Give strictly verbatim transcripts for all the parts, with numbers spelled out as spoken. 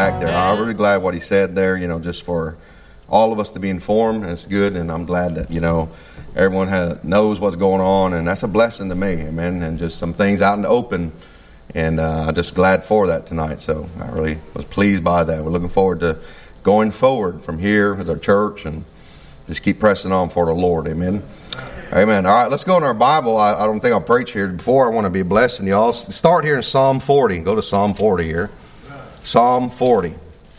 back there. I'm really glad what he said there, you know, just for all of us to be informed. And it's good, and I'm glad that, you know, everyone has, knows what's going on, and that's a blessing to me, amen, and just some things out in the open, and uh, I'm just glad for that tonight. So I really was pleased by that. We're looking forward to going forward from here as our church and just keep pressing on for the Lord, amen. Amen. All right, let's go in our Bible. I, I don't think I'll preach here. Before, I want to be blessing y'all. Start here in Psalm forty. Go to Psalm forty here. Psalm forty.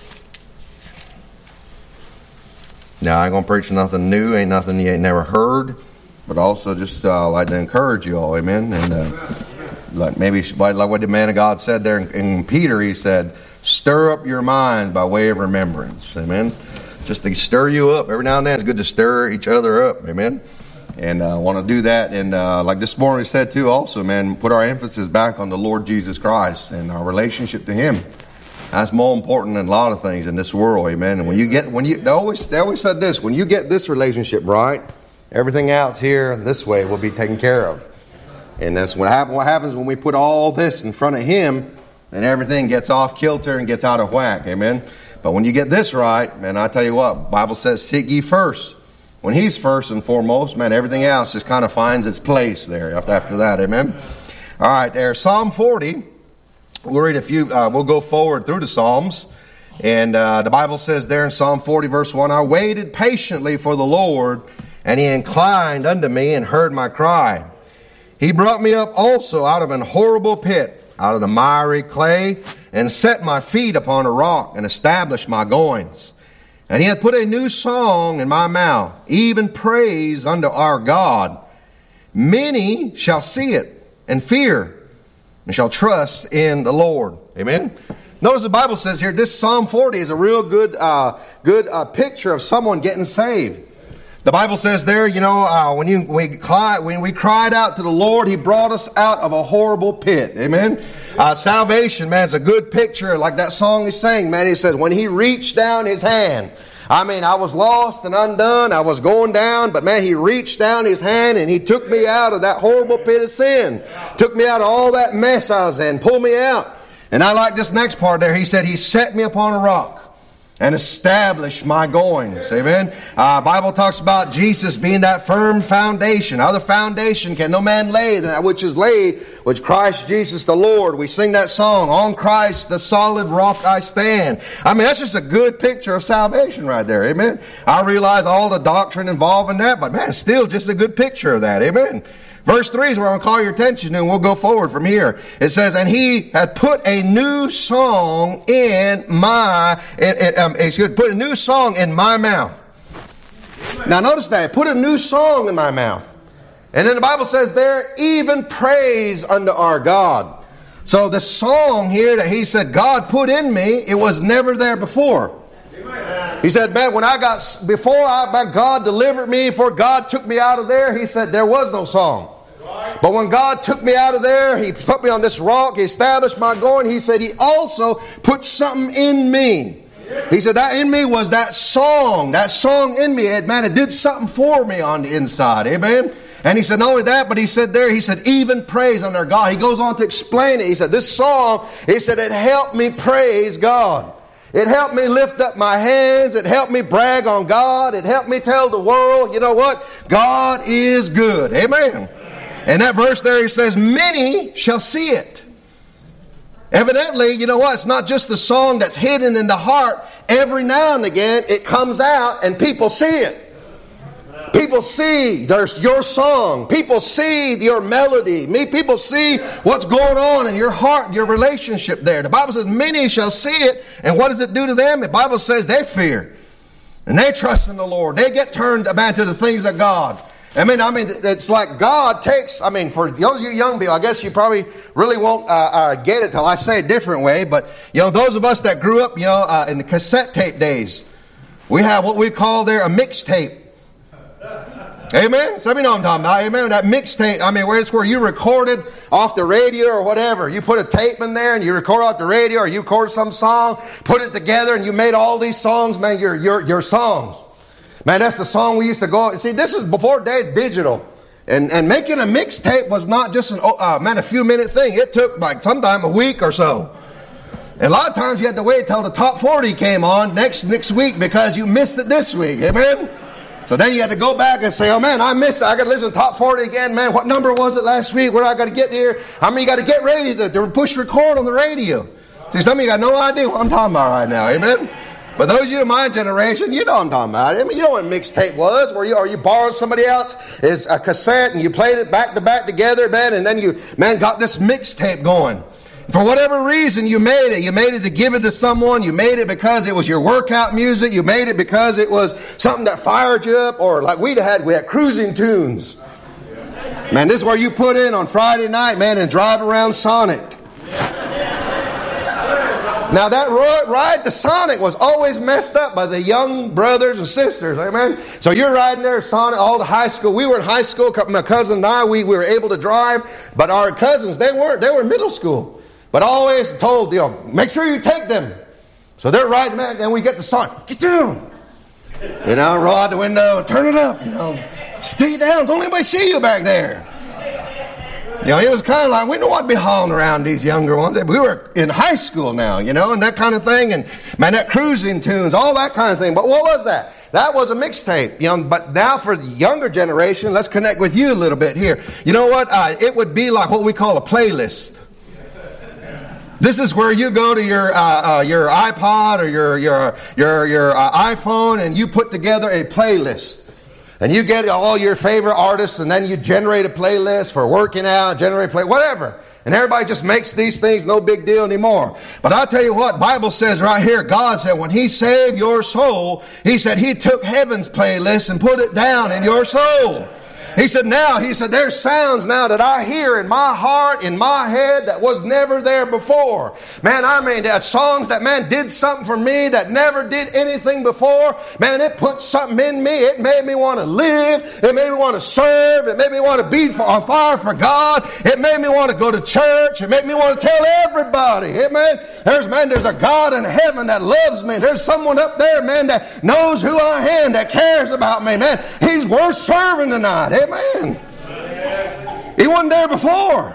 Now, I ain't going to preach nothing new. Ain't nothing you ain't never heard. But also just uh, like to encourage you all. Amen. And uh, like maybe like what the man of God said there in, in Peter, he said, stir up your mind by way of remembrance. Amen. Just to stir you up. Every now and then it's good to stir each other up. Amen. And I uh, want to do that. And uh, like this morning we said too also, man, put our emphasis back on the Lord Jesus Christ and our relationship to Him. That's more important than a lot of things in this world, amen. And when you get, when you, they always, they always said this, when you get this relationship right, everything else here this way will be taken care of. And that's what happens, what happens when we put all this in front of Him, and everything gets off kilter and gets out of whack, amen. But when you get this right, man, I tell you what, the Bible says, seek ye first. When He's first and foremost, man, everything else just kind of finds its place there after that, amen. All right, there, Psalm forty. We'll read a few, uh, we'll go forward through the Psalms. And uh, the Bible says there in Psalm forty, verse one, I waited patiently for the Lord, and He inclined unto me and heard my cry. He brought me up also out of an horrible pit, out of the miry clay, and set my feet upon a rock, and established my goings. And He hath put a new song in my mouth, even praise unto our God. Many shall see it and fear, and shall trust in the Lord. Amen. Notice the Bible says here, this Psalm forty is a real good, uh, good uh, picture of someone getting saved. The Bible says there, you know, uh, when you we cried, when we cried out to the Lord, He brought us out of a horrible pit. Amen. Uh, salvation, man, is a good picture, like that song he sang. Man, he says when He reached down His hand. I mean, I was lost and undone. I was going down, but man, He reached down His hand and He took me out of that horrible pit of sin. Took me out of all that mess I was in, pulled me out. And I like this next part there. He said, He set me upon a rock and established my goings. Amen. Uh, Bible talks about Jesus being that firm foundation. Other foundation can no man lay than that which is laid, which Christ Jesus the Lord. We sing that song, on Christ the solid rock I stand. I mean, that's just a good picture of salvation right there. Amen. I realize all the doctrine involved in that, but man, still just a good picture of that. Amen. Verse three is where I'm going to call your attention to, and we'll go forward from here. It says, and He hath put a new song in my, it, it, um, excuse me, put a new song in my mouth. Now notice that, put a new song in my mouth. And then the Bible says there, even praise unto our God. So the song here that He said God put in me, it was never there before. He said, man, when I got, before I, my God delivered me, before God took me out of there, He said there was no song. But when God took me out of there, He put me on this rock, He established my going, He said He also put something in me. He said that in me was that song, that song in me, it, man, it did something for me on the inside. Amen. And He said not only that, but He said there, He said even praise unto God. He goes on to explain it. He said this song, He said it helped me praise God. It helped me lift up my hands. It helped me brag on God. It helped me tell the world, you know what? God is good. Amen. And that verse there, He says, many shall see it. Evidently, you know what? It's not just the song that's hidden in the heart. Every now and again, it comes out and people see it. People see there's your song. People see your melody. Me, people see what's going on in your heart, your relationship there. The Bible says many shall see it. And what does it do to them? The Bible says they fear. And they trust in the Lord. They get turned about to the things of God. I mean, I mean, it's like God takes, I mean, for those of you young people, I guess you probably really won't uh, uh, get it till I say it a different way. But, you know, those of us that grew up, you know, uh, in the cassette tape days, we have what we call there a mixtape. Amen? Some of you know what I'm talking about. Amen? That mixtape, I mean, where it's where you recorded off the radio or whatever. You put a tape in there and you record off the radio, or you record some song, put it together, and you made all these songs, man, your your your songs. Man, that's the song we used to go. See, this is before day digital. And and making a mixtape was not just an uh, man a few minute thing. It took like sometime a week or so. And a lot of times you had to wait till the top forty came on next next week because you missed it this week. Amen? So then you had to go back and say, oh man, I missed it. I got to listen to top forty again. Man, what number was it last week? Where I got to get here? I mean, you got to get ready to, to push record on the radio. See, some of you got no idea what I'm talking about right now. Amen? But those of you in my generation, you know what I'm talking about. I mean, you know what a mixtape was, where you or you borrowed somebody else's a cassette and you played it back to back together, man, and then you, man, got this mixtape going. For whatever reason, you made it. You made it to give it to someone. You made it because it was your workout music. You made it because it was something that fired you up. Or like we had, we had cruising tunes. Man, this is where you put in on Friday night, man, and drive around Sonic. Now that ride to Sonic was always messed up by the young brothers and sisters. Amen. So you're riding there, Sonic, all the high school. We were in high school. My cousin and I, we, we were able to drive. But our cousins, they weren't. They were in middle school. But always told, you know, make sure you take them. So they're riding back, and we get the Sonic. Get down. You know, roll out the window, turn it up. You know, stay down. Don't anybody see you back there. You know, it was kind of like, we don't want to be hauling around these younger ones. We were in high school now, you know, and that kind of thing. And, man, that cruising tunes, all that kind of thing. But what was that? That was a mixtape. You know, but now for the younger generation, let's connect with you a little bit here. You know what? Uh, it would be like what we call a playlist. This is where you go to your uh, uh, your iPod or your your your your uh, iPhone and you put together a playlist, and you get all your favorite artists, and then you generate a playlist for working out, generate play whatever, and everybody just makes these things no big deal anymore. But I'll tell you what, Bible says right here, God said when He saved your soul, He said He took heaven's playlist and put it down in your soul. He said, now, he said, there's sounds now that I hear in my heart, in my head that was never there before. Man, I mean, that songs that, man, did something for me that never did anything before. Man, it put something in me. It made me want to live. It made me want to serve. It made me want to be on fire for God. It made me want to go to church. It made me want to tell everybody. Amen. There's, man, there's a God in heaven that loves me. There's someone up there, man, that knows who I am, that cares about me, man. He's worth serving tonight. Amen. He wasn't there before.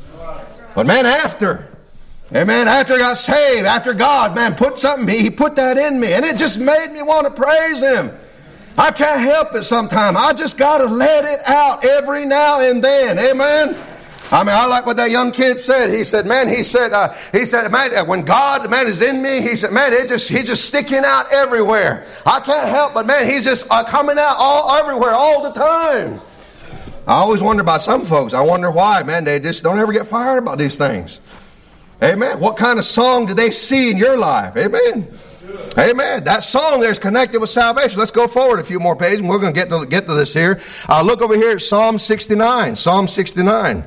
But man, after. Amen. After I got saved, after God, man, put something, He put that in me. And it just made me want to praise Him. I can't help it sometimes. I just got to let it out every now and then. Amen. I mean, I like what that young kid said. He said, man, he said, uh, he said, man, when God, man, is in me, he said, man, it just, he's just sticking out everywhere. I can't help but, man, he's just uh, coming out all everywhere all the time. I always wonder about some folks. I wonder why, man. They just don't ever get fired about these things. Amen. What kind of song do they see in your life? Amen. Amen. That song there is connected with salvation. Let's go forward a few more pages, and we're going to get to get to this here. Uh, look over here at Psalm sixty-nine. Psalm sixty-nine.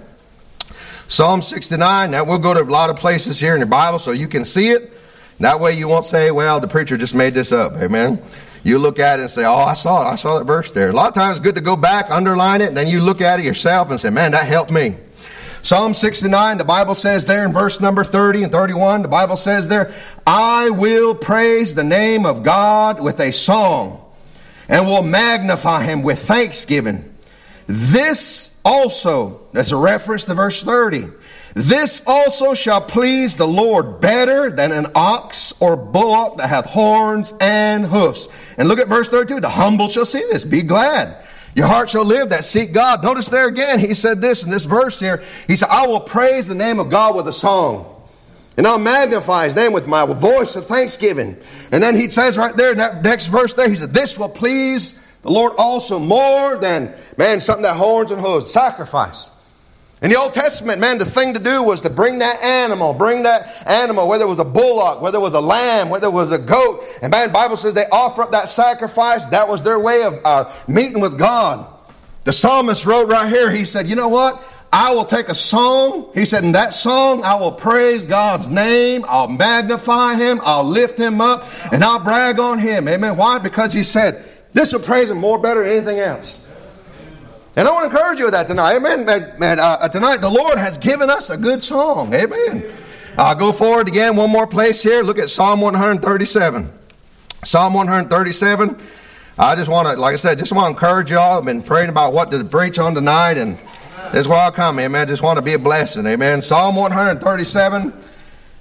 Psalm sixty-nine. Now, we'll go to a lot of places here in your Bible so you can see it. That way you won't say, well, the preacher just made this up. Amen. You look at it and say, oh, I saw it. I saw that verse there. A lot of times it's good to go back, underline it, and then you look at it yourself and say, man, that helped me. Psalm sixty-nine, the Bible says there in verse number thirty and thirty-one, the Bible says there, I will praise the name of God with a song and will magnify Him with thanksgiving. This also, that's a reference to verse thirty. This also shall please the Lord better than an ox or bullock that hath horns and hoofs. And look at verse thirty-two. The humble shall see this. Be glad. Your heart shall live that seek God. Notice there again, he said this in this verse here. He said, I will praise the name of God with a song. And I'll magnify His name with my voice of thanksgiving. And then he says right there in that next verse there, he said, this will please the Lord also more than, man, something that horns and hooves, sacrifice. In the Old Testament, man, the thing to do was to bring that animal, bring that animal, whether it was a bullock, whether it was a lamb, whether it was a goat. And man, the Bible says they offer up that sacrifice. That was their way of uh, meeting with God. The psalmist wrote right here, he said, you know what? I will take a song. He said, in that song, I will praise God's name. I'll magnify Him. I'll lift Him up. And I'll brag on Him. Amen. Why? Because he said, this will praise Him more better than anything else. And I want to encourage you with that tonight. Amen. Man, man, uh, tonight, the Lord has given us a good song. Amen. I'll go forward again one more place here. Look at Psalm one thirty-seven. Psalm one thirty-seven. I just want to, like I said, just want to encourage y'all. I've been praying about what to preach on tonight, and this is where I come. Amen. Just want to be a blessing. Amen. Psalm one thirty-seven.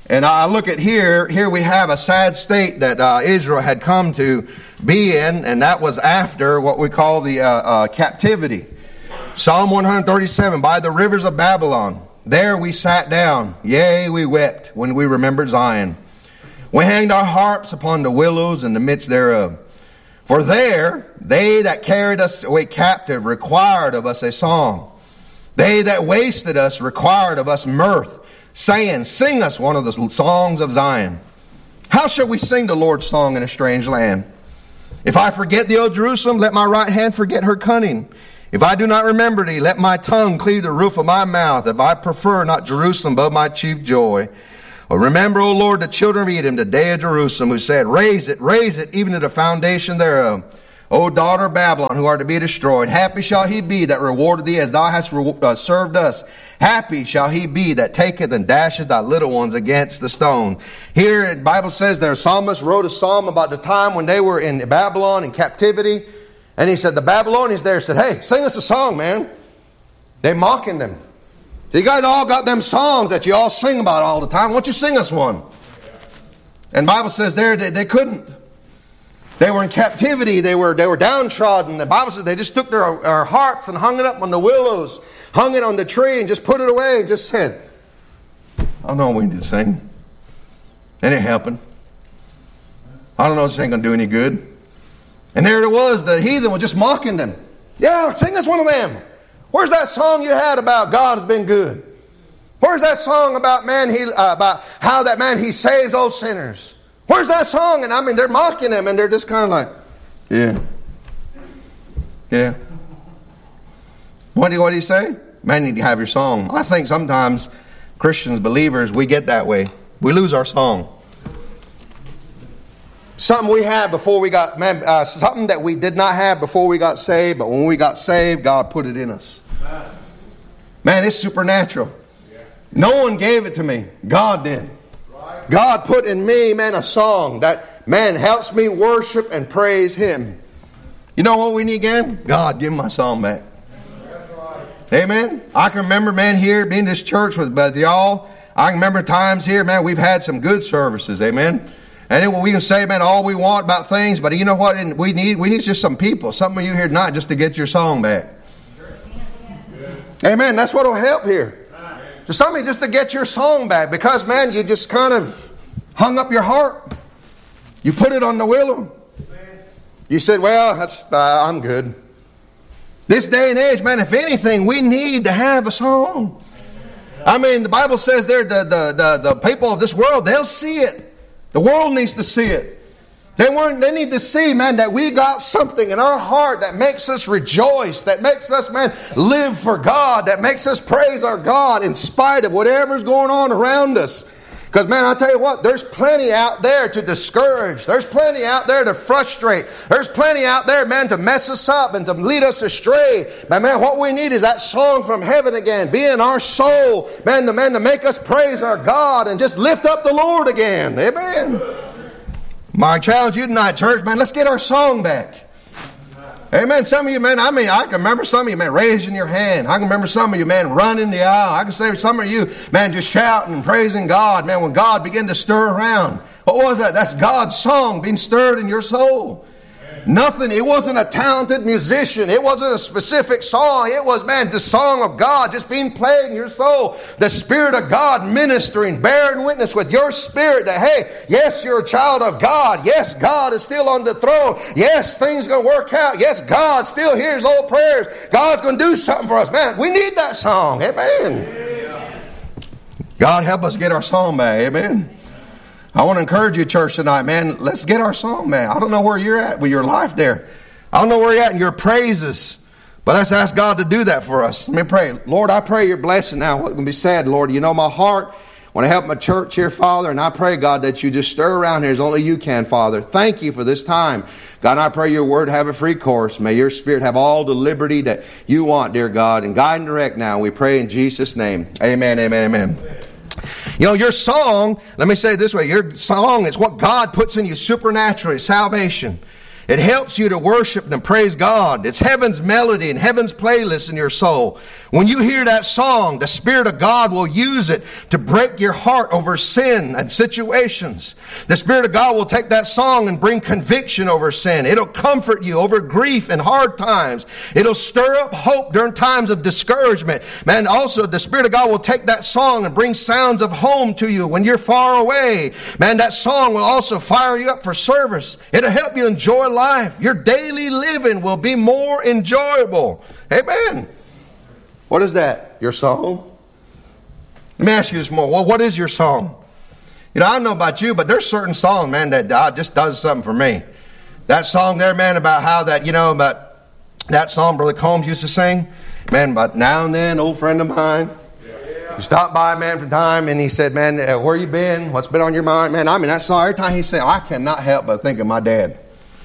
And I look at here, here we have a sad state that uh, Israel had come to be in, and that was after what we call the uh, uh, captivity. Psalm one thirty-seven, by the rivers of Babylon, there we sat down, yea, we wept when we remembered Zion. We hanged our harps upon the willows in the midst thereof. For there, they that carried us away captive required of us a song. They that wasted us required of us mirth, saying, sing us one of the songs of Zion. How shall we sing the Lord's song in a strange land? If I forget thee, O Jerusalem, let my right hand forget her cunning. If I do not remember thee, let my tongue cleave the roof of my mouth. If I prefer not Jerusalem above my chief joy. Oh, remember, O Lord, the children of Edom, the day of Jerusalem, who said, raise it, raise it, even to the foundation thereof. O daughter of Babylon, who are to be destroyed, happy shall he be that rewarded thee as thou hast uh, served us. Happy shall he be that taketh and dasheth thy little ones against the stone. Here, the Bible says there, psalmist wrote a psalm about the time when they were in Babylon in captivity. And he said, the Babylonians there said, hey, sing us a song, man. They're mocking them. So you guys all got them songs that you all sing about all the time. Why don't you sing us one? And the Bible says there they, they couldn't. They were in captivity. They were they were downtrodden. The Bible says they just took their, their harps and hung it up on the willows, hung it on the tree and just put it away and just said, I don't know what we need to sing. And it happened. I don't know if this ain't going to do any good. And there it was. The heathen was just mocking them. Yeah, sing us one of them. Where's that song you had about God has been good? Where's that song about man? He uh, about how that man he saves all sinners? Where's that song? And I mean, they're mocking him, and they're just kind of like, yeah, yeah. What do what do you say? Man, you need to have your song. I think sometimes Christians, believers, we get that way. We lose our song. Something we had before we got, man, uh, something that we did not have before we got saved, but when we got saved, God put it in us. Man, it's supernatural. No one gave it to me. God did. God put in me, man, a song that, man, helps me worship and praise Him. You know what we need again? God, give my song back. Amen. I can remember, man, here being in this church with, with y'all. I can remember times here, man, we've had some good services. Amen. And it, we can say, man, all we want about things, but you know what? And we need we need just some people, some of you here tonight, just to get your song back. Amen. That's what will help here. Just somebody just to get your song back, because man, you just kind of hung up your harp. You put it on the willow. You said, "Well, that's uh, I'm good." This day and age, man, if anything, we need to have a song. I mean, the Bible says there, the the the, the people of this world, they'll see it. The world needs to see it. They weren't. They need to see, man, that we got something in our heart that makes us rejoice, that makes us, man, live for God, that makes us praise our God in spite of whatever's going on around us. Because, man, I'll tell you what, there's plenty out there to discourage. There's plenty out there to frustrate. There's plenty out there, man, to mess us up and to lead us astray. But, man, what we need is that song from heaven again, be in our soul, man, to, man, to make us praise our God and just lift up the Lord again. Amen. My challenge you tonight, church, man, let's get our song back. Amen. Some of you, man, I mean, I can remember some of you, man, raising your hand. I can remember some of you, man, running the aisle. I can say some of you, man, just shouting and praising God, man, when God began to stir around. What was that? That's God's song being stirred in your soul. Nothing. It wasn't a talented musician. It wasn't a specific song. It was, man, the song of God just being played in your soul. The Spirit of God ministering, bearing witness with your spirit that, hey, yes, you're a child of God. Yes, God is still on the throne. Yes, things going to work out. Yes, God still hears all prayers. God's going to do something for us. Man, we need that song. Amen. God help us get our song back. Amen. I want to encourage you, church, tonight, man. Let's get our song, man. I don't know where you're at with your life there. I don't know where you're at in your praises. But let's ask God to do that for us. Let me pray. Lord, I pray your blessing now. What can be said, Lord? You know my heart. I want to help my church here, Father. And I pray, God, that you just stir around here as only you can, Father. Thank you for this time. God, I pray your word have a free course. May your spirit have all the liberty that you want, dear God. And guide and direct now. We pray in Jesus' name. Amen, amen, amen. You know, your song, let me say it this way, your song is what God puts in you supernaturally, salvation. It helps you to worship and praise God. It's heaven's melody and heaven's playlist in your soul. When you hear that song, the Spirit of God will use it to break your heart over sin and situations. The Spirit of God will take that song and bring conviction over sin. It'll comfort you over grief and hard times. It'll stir up hope during times of discouragement. Man, also the Spirit of God will take that song and bring sounds of home to you when you're far away. Man, that song will also fire you up for service. It'll help you enjoy life. Your daily living will be more enjoyable. Amen. What is that? Your song? Let me ask you this more. Well, what is your song? You know, I don't know about you, but there's certain songs, man, that God just does something for me. That song there, man, about how that, you know, about that song Brother Combs used to sing. Man, but now and then, old friend of mine, he stopped by, man, for time, and he said, man, uh, where you been? What's been on your mind? Man, I mean, that song, every time he said, I cannot help but think of my dad.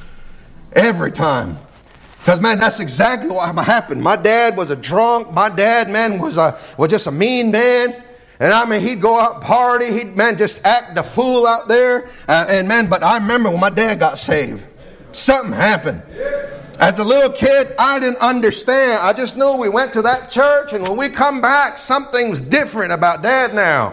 Every time. Because, man, that's exactly what happened. My dad was a drunk. My dad, man, was a was just a mean man. And, I mean, he'd go out and party. He'd, man, just act the fool out there. Uh, and, man, but I remember when my dad got saved. Something happened. As a little kid, I didn't understand. I just knew we went to that church, and when we come back, something was different about Dad now.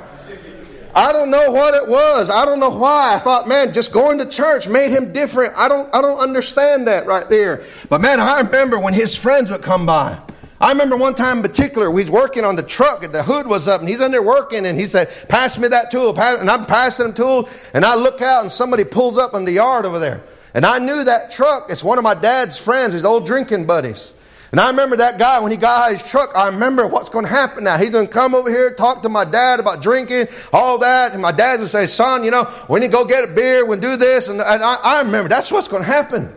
I don't know what it was. I don't know why. I thought, man, just going to church made him different. I don't I don't understand that right there. But, man, I remember when his friends would come by. I remember one time in particular, we was working on the truck, and the hood was up, and he's in there working, and he said, pass me that tool. And I'm passing him the tool, and I look out, and somebody pulls up in the yard over there. And I knew that truck. It's one of my dad's friends, his old drinking buddies. And I remember that guy, when he got out of his truck, I remember what's going to happen now. He's going to come over here, talk to my dad about drinking, all that. And my dad would say, son, you know, we need to go get a beer, we'll do this. And, and I, I remember that's what's going to happen.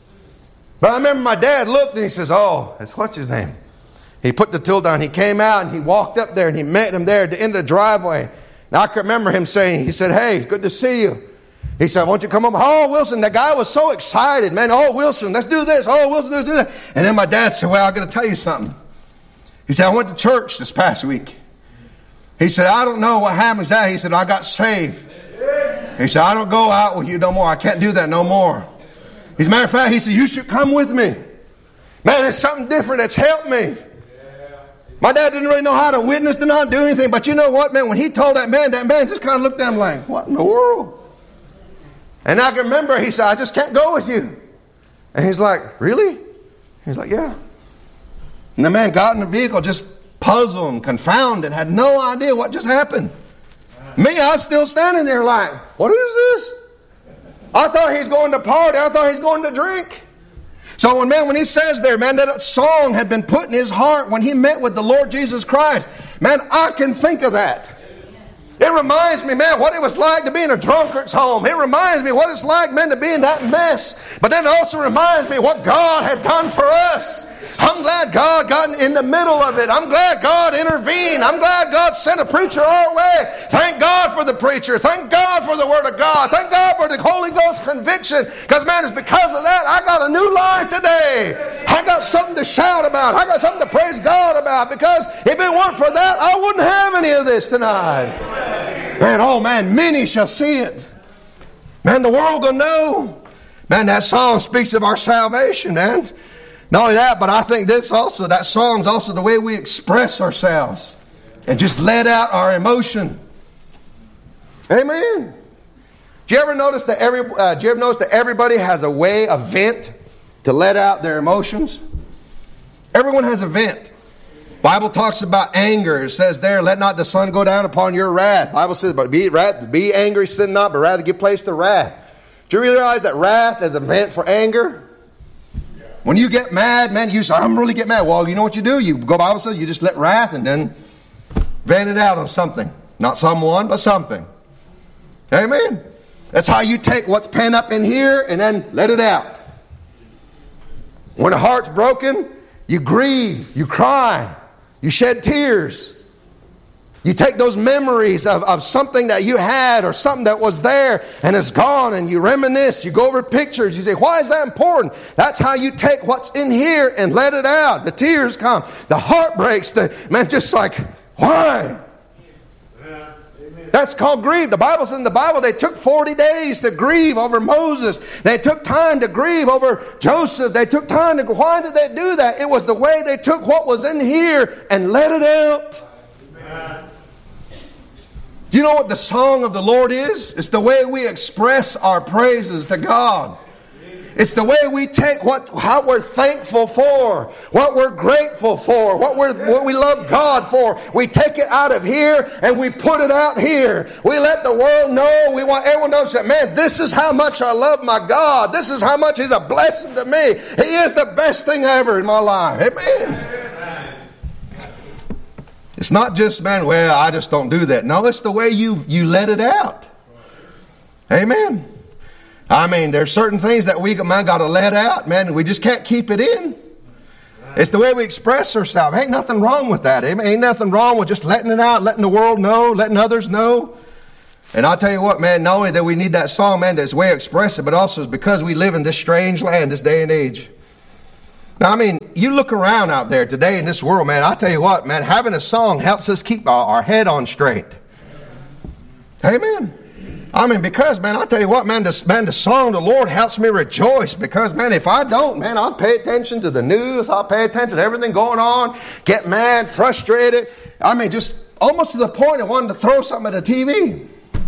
But I remember my dad looked and he says, oh, that's what's his name? He put the tool down. He came out and he walked up there and he met him there at the end of the driveway. Now I can remember him saying, he said, hey, good to see you. He said, won't you come over? Oh, Wilson, that guy was so excited, man. Oh, Wilson, let's do this. Oh, Wilson, let's do that. And then my dad said, well, I'm going to tell you something. He said, I went to church this past week. He said, I don't know what happens there. He said, I got saved. He said, I don't go out with you no more. I can't do that no more. As a matter of fact, he said, you should come with me. Man, it's something different that's helped me. My dad didn't really know how to witness, to not do anything. But you know what, man? When he told that man, that man just kind of looked at him like, what in the world? And I can remember, he said, I just can't go with you. And he's like, really? He's like, yeah. And the man got in the vehicle just puzzled and confounded, had no idea what just happened. Me, I was still standing there like, what is this? I thought he's going to party. I thought he's going to drink. So when man, when he says there, man, that song had been put in his heart when he met with the Lord Jesus Christ. Man, I can think of that. It reminds me, man, what it was like to be in a drunkard's home. It reminds me what it's like, man, to be in that mess. But then it also reminds me what God had done for us. I'm glad God got in the middle of it. I'm glad God intervened. I'm glad God sent a preacher our way. Thank God for the preacher. Thank God for the Word of God. Thank God for the Holy Ghost conviction. Because, man, it's because of that I got a new life today. I got something to shout about. I got something to praise God about. Because if it weren't for that, I wouldn't have any of this tonight. Man, oh, man, many shall see it. Man, the world will know. Man, that song speaks of our salvation, man. Not only that, but I think this also, that song's also the way we express ourselves and just let out our emotion. Amen. Do you ever notice that every? Uh, do you ever notice that everybody has a way, a vent to let out their emotions? Everyone has a vent. Bible talks about anger. It says there, let not the sun go down upon your wrath. Bible says, but be, wrath, be angry, sin not, but rather give place to wrath. Do you realize that wrath is a vent for anger? When you get mad, man, you say, I'm really get mad. Well, you know what you do? You go, Bible says, you just let wrath and then vent it out on something. Not someone, but something. Amen. That's how you take what's pent up in here and then let it out. When the heart's broken, you grieve, you cry, you shed tears. You take those memories of, of something that you had or something that was there and it's gone, and you reminisce. You go over pictures. You say, why is that important? That's how you take what's in here and let it out. The tears come. The heart breaks. The, man, just like, why? That's called grief. The Bible says in the Bible they took forty days to grieve over Moses. They took time to grieve over Joseph. They took time to, why did they do that? It was the way they took what was in here and let it out. Amen. You know what the song of the Lord is? It's the way we express our praises to God. It's the way we take what how we're thankful for, what we're grateful for, what we're what we love God for. We take it out of here and we put it out here. We let the world know. We want everyone to know that, man, this is how much I love my God. This is how much He's a blessing to me. He is the best thing ever in my life. Amen. It's not just, man, well, I just don't do that. No, it's the way you you let it out. Amen. I mean, there's certain things that we, man, got to let out, man. We just can't keep it in. It's the way we express ourselves. Ain't nothing wrong with that. Amen. Ain't nothing wrong with just letting it out, letting the world know, letting others know. And I'll tell you what, man, not only that we need that song, man, that's way to express it, but also it's because we live in this strange land, this day and age. Now, I mean, you look around out there today in this world, man, I'll tell you what, man, having a song helps us keep our, our head on straight. Amen. I mean, because, man, I'll tell you what, man, this, man, the song of the Lord helps me rejoice. Because, man, if I don't, man, I'll pay attention to the news. I'll pay attention to everything going on. Get mad, frustrated. I mean, just almost to the point of wanting to throw something at the T V.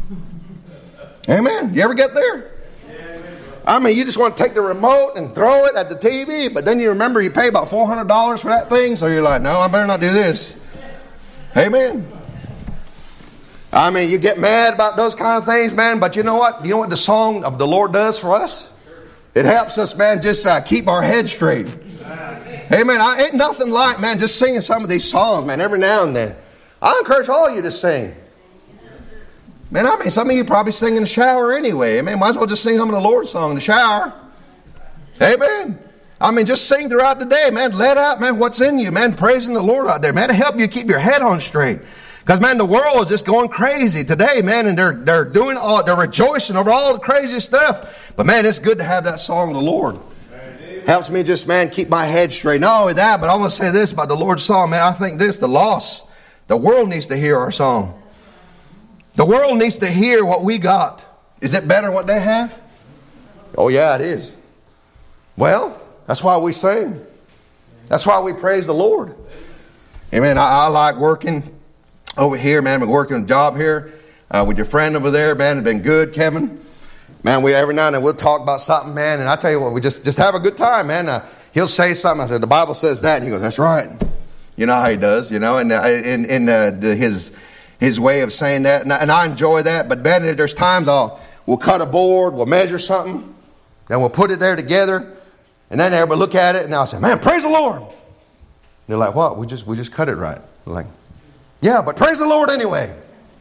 Amen. You ever get there? I mean, you just want to take the remote and throw it at the T V. But then you remember you pay about four hundred dollars for that thing. So you're like, no, I better not do this. Amen. I mean, you get mad about those kind of things, man. But you know what? You know what the song of the Lord does for us? It helps us, man, just uh, keep our head straight. Amen. I ain't nothing like, man, just singing some of these songs, man, every now and then. I encourage all of you to sing. Man, I mean, some of you probably sing in the shower anyway. I mean, might as well just sing some of the Lord's song in the shower. Amen. I mean, just sing throughout the day, man. Let out, man, what's in you, man. Praising the Lord out there, man, to help you keep your head on straight. Because, man, the world is just going crazy today, man, and they're they're doing all, they're rejoicing over all the crazy stuff. But, man, it's good to have that song of the Lord. Amen. Helps me just, man, keep my head straight. Not only that, but I want to say this about the Lord's song, man. I think this, the lost, the world needs to hear our song. The world needs to hear what we got. Is it better than what they have? Oh, yeah, it is. Well, that's why we sing. That's why we praise the Lord. Amen. I, I like working over here, man. Been working a job here uh, with your friend over there, man. It's been good, Kevin. Man, we every now and then we'll talk about something, man. And I tell you what, we just, just have a good time, man. Uh, he'll say something. I said, the Bible says that. And he goes, that's right. You know how he does, you know, and uh, in, in uh, his his way of saying that. And I, and I enjoy that. But, man, there's times I'll we'll cut a board, we'll measure something, then we'll put it there together. And then everybody look at it, and I'll say, man, praise the Lord. And they're like, what? We just we just cut it right. They're like, yeah, but praise the Lord anyway.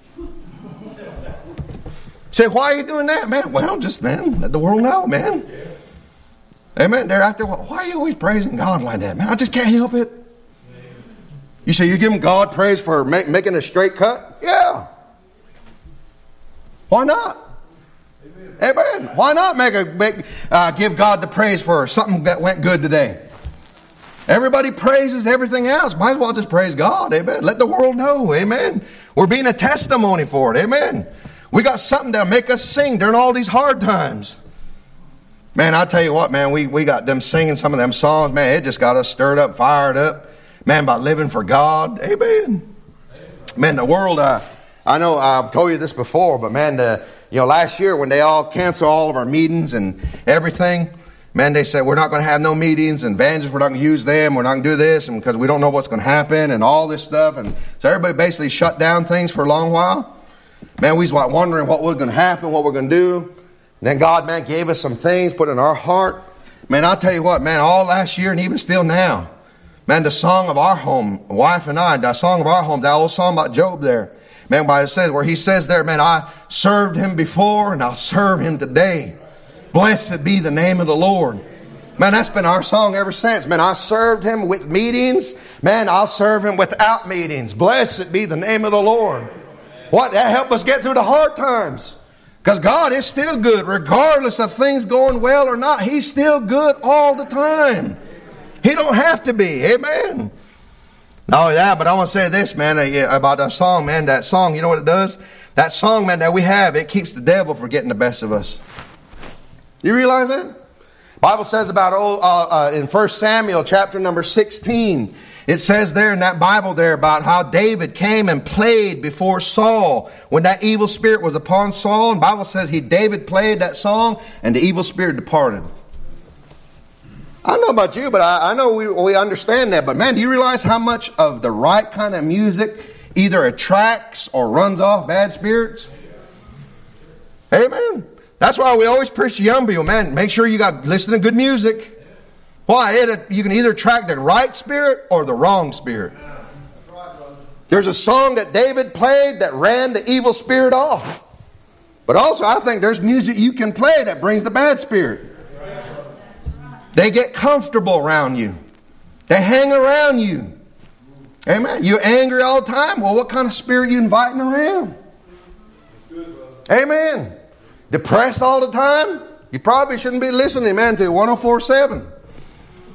Say, why are you doing that, man? Well, just, man, let the world know, man. Amen. They're out there, why are you always praising God like that, man? I just can't help it. You say you're giving God praise for make, making a straight cut? Yeah. Why not? Amen. Why not make a make, uh, give God the praise for something that went good today? Everybody praises everything else. Might as well just praise God. Amen. Let the world know. Amen. We're being a testimony for it. Amen. We got something that'll make us sing during all these hard times. Man, I tell you what, man, we, we got them singing some of them songs. Man, it just got us stirred up, fired up. Man, about living for God. Amen. Man, the world, uh, I know I've told you this before, but man, the, you know, last year when they all canceled all of our meetings and everything, man, they said, we're not going to have no meetings and evangelists, we're not going to use them, we're not going to do this, and because we don't know what's going to happen and all this stuff. And so everybody basically shut down things for a long while. Man, we was like wondering what was going to happen, what we're going to do. And then God, man, gave us some things, put in our heart. Man, I'll tell you what, man, all last year and even still now, man, the song of our home, wife and I, the song of our home, that old song about Job there, man, where it says, where he says there, man, I served him before and I'll serve him today. Blessed be the name of the Lord. Man, that's been our song ever since. Man, I served him with meetings. Man, I'll serve him without meetings. Blessed be the name of the Lord. What? That helped us get through the hard times. Because God is still good, regardless of things going well or not. He's still good all the time. He don't have to be. Amen. Not only that, but I want to say this, man, about that song, man. That song, you know what it does? That song, man, that we have, it keeps the devil from getting the best of us. You realize that? Bible says about oh, uh, uh, in First Samuel chapter number sixteen, it says there in that Bible there about how David came and played before Saul when that evil spirit was upon Saul. And the Bible says he David played that song and the evil spirit departed. I don't know about you, but I, I know we, we understand that. But man, do you realize how much of the right kind of music either attracts or runs off bad spirits? Amen. That's why we always preach to young people, man, make sure you got listen to good music. Why? It, you can either attract the right spirit or the wrong spirit. There's a song that David played that ran the evil spirit off. But also, I think there's music you can play that brings the bad spirit. They get comfortable around you. They hang around you. Amen. You're angry all the time. Well, what kind of spirit are you inviting around? Amen. Depressed all the time? You probably shouldn't be listening, man, to one oh four point seven.